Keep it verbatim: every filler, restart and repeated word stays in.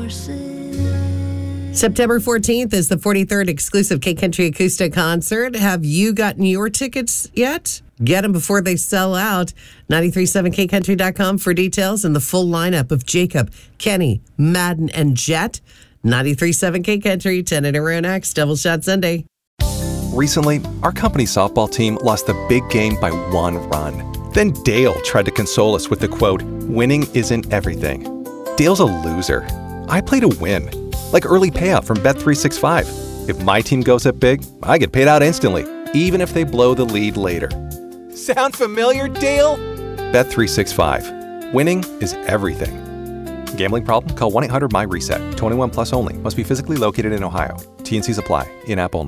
horses. September fourteenth is the forty-third exclusive K-Country Acoustic Concert. Have you gotten your tickets yet? Get them before they sell out. nine three seven K country dot com for details and the full lineup of Jacob, Kenny, Madden, and Jet. nine three seven K Country, ten and around X, Double Shot Sunday. Recently, our company softball team lost the big game by one run. Then Dale tried to console us with the quote, "Winning isn't everything." Dale's a loser. I play to win. Like early payout from Bet three sixty-five. If my team goes up big, I get paid out instantly, even if they blow the lead later. Sound familiar, Dale? Bet three sixty-five. Winning is everything. Gambling problem? Call one eight hundred M Y RESET. twenty-one plus only. Must be physically located in Ohio. T and C's apply. In-app only.